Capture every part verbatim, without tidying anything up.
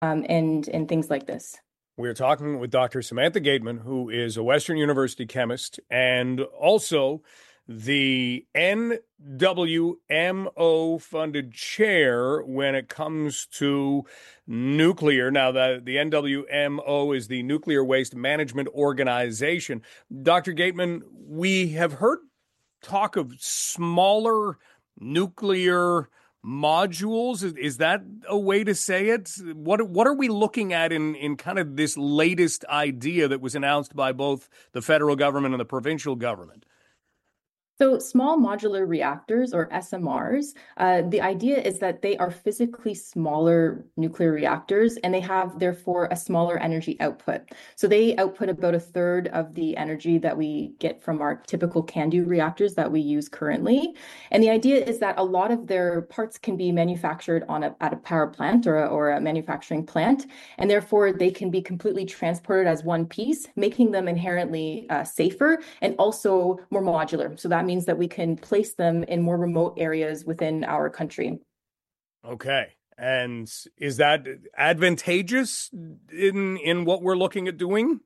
um, and, and things like this. We're talking with Doctor Samantha Gateman, who is a Western University chemist and also the N W M O funded chair when it comes to nuclear. Now, the, the N W M O is the Nuclear Waste Management Organization. Doctor Gateman, we have heard talk of smaller nuclear modules. Is, is that a way to say it? What what are we looking at in, in kind of this latest idea that was announced by both the federal government and the provincial government? So small modular reactors, or S M Rs, uh, the idea is that they are physically smaller nuclear reactors, and they have, therefore, a smaller energy output. So they output about a third of the energy that we get from our typical CANDU reactors that we use currently. And the idea is that a lot of their parts can be manufactured on a, at a power plant or a, or a manufacturing plant, and therefore they can be completely transported as one piece, making them inherently uh, safer and also more modular. So that means means that we can place them in more remote areas within our country. Okay. And is that advantageous in in what we're looking at doing?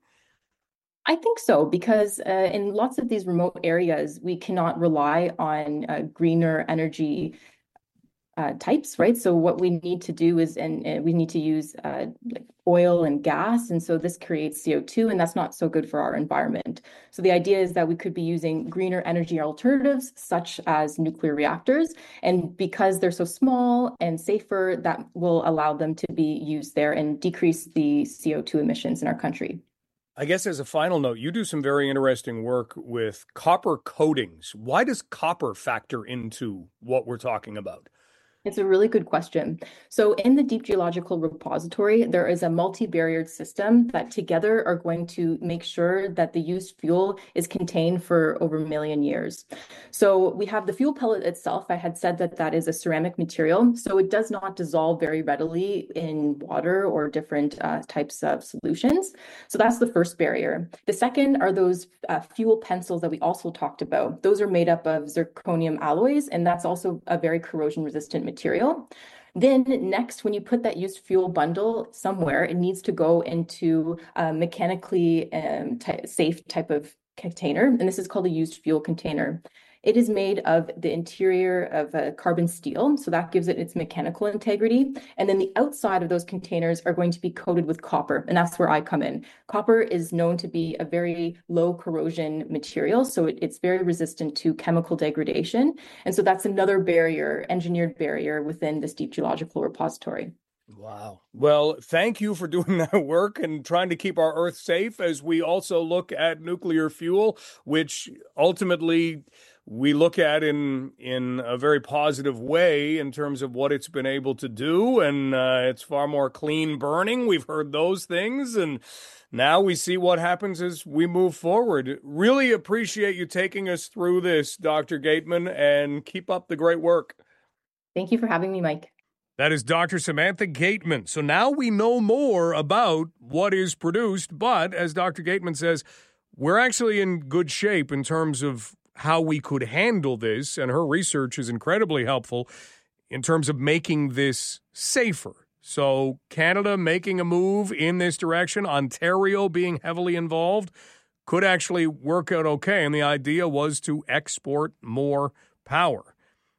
I think so, because uh, in lots of these remote areas, we cannot rely on uh, greener energy uh, types, right? So what we need to do is, and, and we need to use uh, like oil and gas. And so this creates C O two, and that's not so good for our environment. So the idea is that we could be using greener energy alternatives, such as nuclear reactors. And because they're so small and safer, that will allow them to be used there and decrease the C O two emissions in our country. I guess as a final note, you do some very interesting work with copper coatings. Why does copper factor into what we're talking about? It's a really good question. So in the Deep Geological Repository, there is a multi-barriered system that together are going to make sure that the used fuel is contained for over a million years. So we have the fuel pellet itself. I had said that that is a ceramic material, so it does not dissolve very readily in water or different uh, types of solutions. So that's the first barrier. The second are those uh, fuel pencils that we also talked about. Those are made up of zirconium alloys, and that's also a very corrosion-resistant material. material. Then next, when you put that used fuel bundle somewhere, it needs to go into a mechanically um, ty- safe type of container, and this is called a used fuel container. It is made of the interior of a carbon steel, so that gives it its mechanical integrity. And then the outside of those containers are going to be coated with copper, and that's where I come in. Copper is known to be a very low corrosion material, so it, it's very resistant to chemical degradation. And so that's another barrier, engineered barrier within this Deep Geological Repository. Wow. Well, thank you for doing that work and trying to keep our Earth safe as we also look at nuclear fuel, which ultimately we look at in in a very positive way in terms of what it's been able to do. And uh, it's far more clean burning. We've heard those things. And now we see what happens as we move forward. Really appreciate you taking us through this, Doctor Gateman, and keep up the great work. Thank you for having me, Mike. That is Doctor Samantha Gateman. So now we know more about what is produced, but as Doctor Gateman says, we're actually in good shape in terms of how we could handle this, and her research is incredibly helpful in terms of making this safer. So Canada making a move in this direction, Ontario being heavily involved, could actually work out okay. And the idea was to export more power.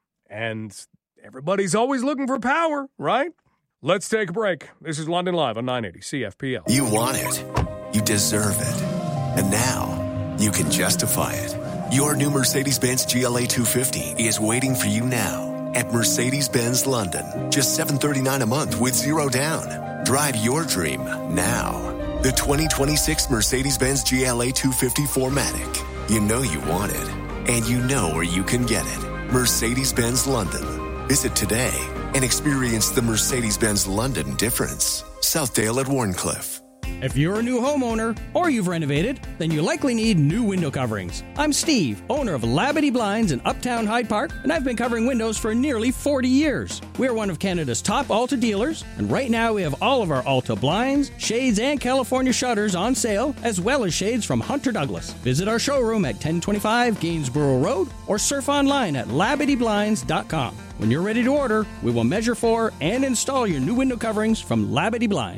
And everybody's always looking for power, right? Let's take a break. This is London Live on nine eighty C F P L. You want it. You deserve it. And now you can justify it. Your new Mercedes-Benz G L A two fifty is waiting for you now at Mercedes-Benz London. Just seven hundred thirty-nine dollars a month with zero down. Drive your dream now. The twenty twenty-six Mercedes-Benz G L A two fifty four matic. You know you want it, and you know where you can get it. Mercedes-Benz London. Visit today and experience the Mercedes-Benz London difference. Southdale at Warncliffe. If you're a new homeowner or you've renovated, then you likely need new window coverings. I'm Steve, owner of Labadee Blinds in Uptown Hyde Park, and I've been covering windows for nearly forty years. We're one of Canada's top Alta dealers, and right now we have all of our Alta blinds, shades, and California shutters on sale, as well as shades from Hunter Douglas. Visit our showroom at ten twenty-five Gainsborough Road or surf online at labadee blinds dot com. When you're ready to order, we will measure for and install your new window coverings from Labadee Blinds.